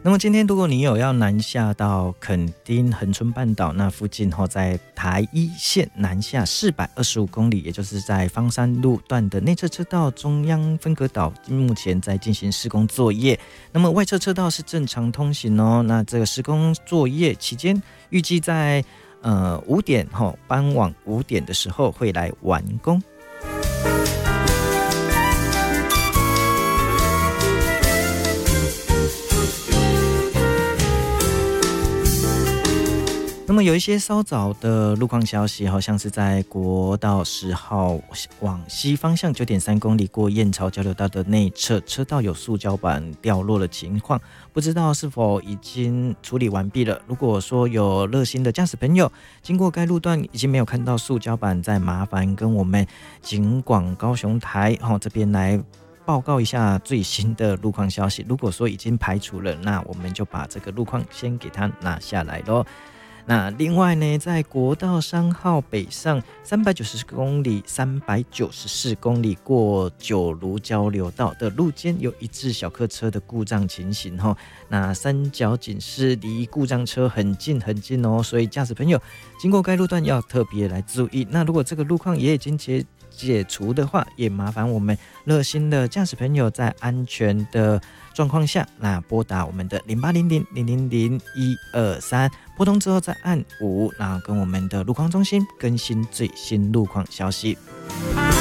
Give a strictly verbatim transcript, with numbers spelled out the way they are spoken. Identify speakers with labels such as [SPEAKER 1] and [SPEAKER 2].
[SPEAKER 1] 那么今天如果你有要南下到垦丁恒春半岛那附近，在台一线南下四百二十五公里，也就是在方山路段的内侧车道中央分隔岛，目前在进行施工作业。那么外侧车道是正常通行哦。那这个施工作业期间，预计在呃五点哈，傍晚五点的时候会来完工。那么有一些稍早的路况消息，好像是在国道十号往西方向 九点三公里过燕巢交流道的内侧车道有塑胶板掉落的情况，不知道是否已经处理完毕了。如果说有热心的驾驶朋友经过该路段已经没有看到塑胶板，再麻烦跟我们警广高雄台、哦、这边来报告一下最新的路况消息。如果说已经排除了，那我们就把这个路况先给它拿下来咯。那另外呢，在国道三号北上三百九十公里、三百九十四公里过九如交流道的路肩有一致小客车的故障情形哈。那三角警示离故障车很近很近哦，所以驾驶朋友经过该路段要特别来注意。那如果这个路况也已经解解除的话，也麻烦我们热心的驾驶朋友在安全的状况下，那拨打我们的零八零零零零零一二三，拨通之后再按五，然后跟我们的路况中心更新最新路况消息。